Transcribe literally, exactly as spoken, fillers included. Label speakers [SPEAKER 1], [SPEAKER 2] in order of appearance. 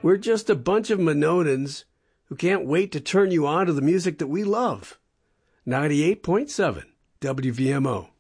[SPEAKER 1] We're just a bunch of Mononans who can't wait to turn you on to the music that we love. ninety-eight point seven W V M O.